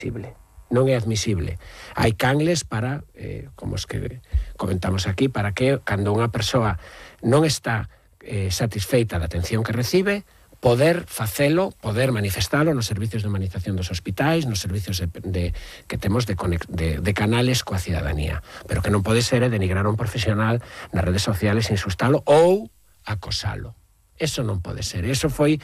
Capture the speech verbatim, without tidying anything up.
admisible. Non é admisible. Hai canles para, eh, como os que comentamos aquí, para que cando unha persoa non está eh, satisfeita da atención que recibe, poder facelo, poder manifestalo nos servicios de humanización dos hospitais, nos servicios de, de, que temos de, de, de canales coa cidadanía. Pero que non pode ser é denigrar a un profesional nas redes sociales, insultalo ou acosalo. Eso non pode ser. Eso foi